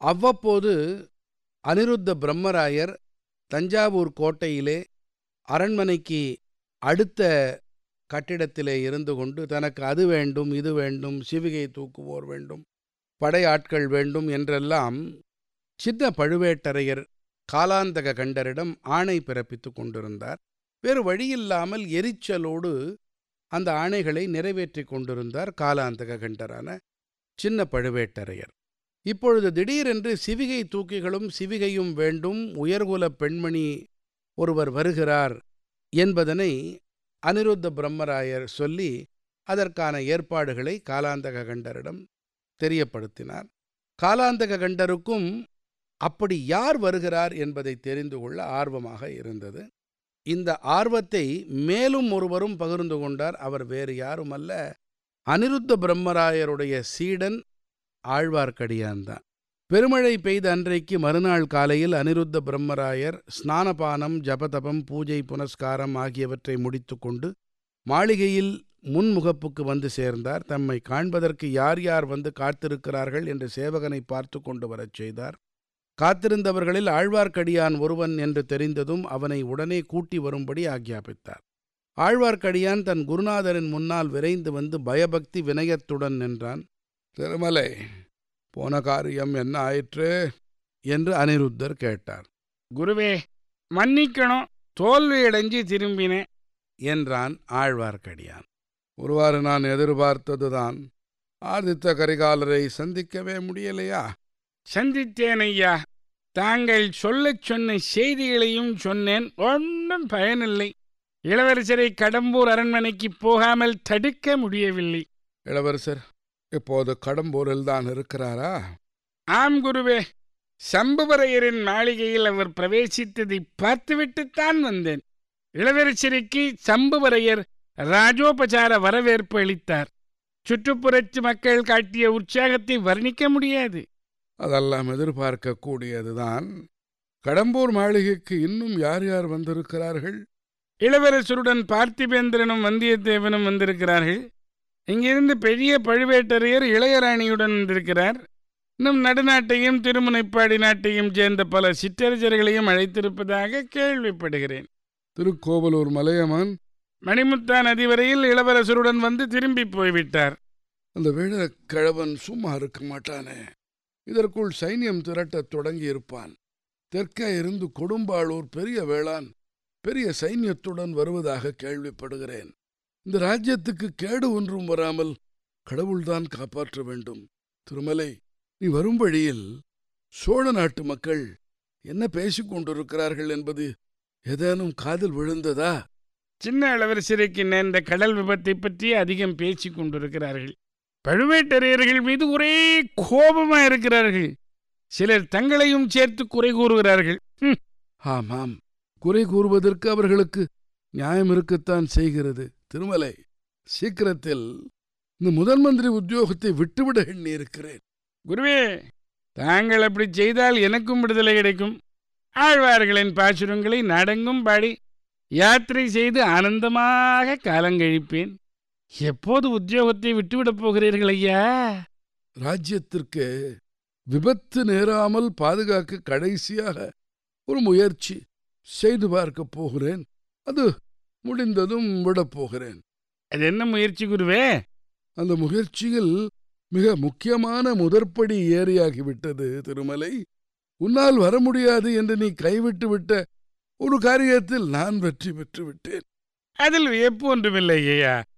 அவ்வப்போது அனிருத்த பிரம்மராயர் தஞ்சாவூர் கோட்டையிலே அரண்மனைக்கு அடுத்த கட்டிடத்திலே இருந்து கொண்டு தனக்கு அது வேண்டும், இது வேண்டும், சிவிகை தூக்குவோர் வேண்டும், படையாட்கள் வேண்டும் என்றெல்லாம் சின்ன பழுவேட்டரையர் காலாந்தக கண்டரிடம் ஆணை பிறப்பித்து கொண்டிருந்தார். வேறு வழியில்லாமல் எரிச்சலோடு அந்த ஆணைகளை நிறைவேற்றி கொண்டிருந்தார் காலாந்தக கண்டரான சின்ன பழுவேட்டரையர். இப்பொழுது திடீரென்று சிவிகை தூக்கிகளும் சிவிகையும் வேண்டும், உயர்குலப் பெண்மணி ஒருவர் வருகிறார் என்பதனை அனிருத்த பிரம்மராயர் சொல்லி அதற்கான ஏற்பாடுகளை காலாந்தக கண்டரிடம் தெரியப்படுத்தினார். காலாந்தக கண்டருக்கும் அப்படி யார் வருகிறார் என்பதை தெரிந்து கொள்ள ஆர்வமாக இருந்தது. இந்த ஆர்வத்தை மேலும் ஒருவரும் பகிர்ந்து கொண்டார். அவர் வேறு யாருமல்ல, அனிருத்த பிரம்மராயருடைய சீடன் ஆழ்வார்க்கடியான் தான். பெருமழை பெய்த அன்றைக்கு மறுநாள் காலையில் அனிருத்த பிரம்மராயர் ஸ்நானபானம், ஜபதபம், பூஜை புனஸ்காரம் ஆகியவற்றை முடித்து கொண்டு மாளிகையில் முன்முகப்புக்கு வந்து சேர்ந்தார். தம்மை காண்பதற்கு யார் யார் வந்து காத்திருக்கிறார்கள் என்று சேவகனை பார்த்து கொண்டு வரச் செய்தார். காத்திருந்தவர்களில் ஆழ்வார்க்கடியான் ஒருவன் என்று தெரிந்ததும் அவனை உடனே கூட்டி வரும்படி ஆக்ஞாபித்தார். ஆழ்வார்க்கடியான் தன் குருநாதரின் முன்னால் விரைந்து வந்து பயபக்தி வினயத்துடன் நின்றான். திருமலை, போன காரியம் என்ன ஆயிற்று என்று அனிருத்தர் கேட்டார். குருவே, மன்னிக்கணும், தோல்வியடைஞ்சு திரும்பினேன் என்றான் ஆழ்வார்க்கடியான். ஒருவாறு நான் எதிர்பார்த்ததுதான். ஆதித்த கரிகாலரை சந்திக்கவே முடியலையா? சந்தித்தேன் ஐயா. தாங்கள் சொல்லச் சொன்ன செய்திகளையும் சொன்னேன். ஒன்றும் பயனில்லை. இளவரசரை கடம்பூர் அரண்மனைக்கு போகாமல் தடுக்க முடியவில்லை. இளவரசர் இப்போது கடம்பூரில்தான் இருக்கிறாரா? ஆம் குருவே. சம்புவரையரின் மாளிகையில் அவர் பிரவேசித்ததை பார்த்துவிட்டுத்தான் வந்தேன். இளவரசருக்கு சம்புவரையர் ராஜோபசார வரவேற்பு அளித்தார். சுற்றுப்புறத்து மக்கள் காட்டிய உற்சாகத்தை வர்ணிக்க முடியாது. அதெல்லாம் எதிர்பார்க்கக்கூடியதுதான். கடம்பூர் மாளிகைக்கு இன்னும் யார் யார் வந்திருக்கிறார்கள்? இளவரசருடன் பார்த்திபேந்திரனும் வந்தியத்தேவனும் வந்திருக்கிறார்கள். இங்கிருந்து பெரிய பழுவேட்டரையர் இளையராணியுடன் வந்திருக்கிறார். இன்னும் நடுநாட்டையும் திருமுனைப்பாடி நாட்டையும் சேர்ந்த பல சிற்றரசர்களையும் அழைத்திருப்பதாக கேள்விப்படுகிறேன். திருக்கோவலூர் மலையமான் மணிமுத்தா நதி வரையில் இளவரசருடன் வந்து திரும்பி போய்விட்டார். அந்த வீழக்கிழவன் சும்மா இருக்க மாட்டானே. இதற்குள் சைன்யம் திரட்டத் தொடங்கியிருப்பான். தெற்கே இருந்து கொடும்பாளூர் பெரிய வேளான் பெரிய சைன்யத்துடன் வருவதாக கேள்விப்படுகிறேன். இந்த ராஜ்யத்துக்கு கேடு ஒன்றும் வராமல் கடவுள்தான் காப்பாற்ற வேண்டும். திருமலை, நீ வரும் வழியில் சோழ நாட்டு மக்கள் என்ன பேசிக் கொண்டிருக்கிறார்கள் என்பது ஏதேனும் காதில் விழுந்ததா? சின்ன இளவரசருக்கு நேர்ந்த கடல் விபத்தை பற்றி அதிகம் பேசிக் கொண்டிருக்கிறார்கள். பழுவேட்டரையர்கள் மீது ஒரே கோபமா இருக்கிறார்கள். சிலர் தங்களையும் சேர்த்து குறை கூறுகிறார்கள். ஆமாம், குறை கூறுவதற்கு அவர்களுக்கு நியாயம் இருக்கத்தான் செய்கிறது. திருமலை, சீக்கிரத்தில் இந்த முதன் மந்திரி உத்தியோகத்தை விட்டுவிட எண்ணி இருக்கிறேன். குருவே, தாங்கள் அப்படி செய்தால் எனக்கும் விடுதலை கிடைக்கும். ஆழ்வார்களின் பாசுரங்களை நாடெங்கும் பாடி யாத்திரை செய்து ஆனந்தமாக காலங்கழிப்பேன். எப்போது உத்தியோகத்தை விட்டுவிடப் போகிறீர்கள் ஐயா? ராஜ்யத்திற்கு விபத்து நேராமல் பாதுகாக்க கடைசியாக ஒரு முயற்சி செய்து பார்க்கப் போகிறேன். அது முடிந்ததும் விடப்போகிறேன். அது என்ன முயற்சி குருவே? அந்த முயற்சியில் மிக முக்கியமான முதற்படி ஏறியாகிவிட்டது. திருமலை, உன்னால் வர முடியாது என்று நீ கைவிட்டு விட்ட ஒரு காரியத்தில் நான் வெற்றி பெற்று விட்டேன். அதில் வியப்பு ஒன்றுமில்லை ஐயா.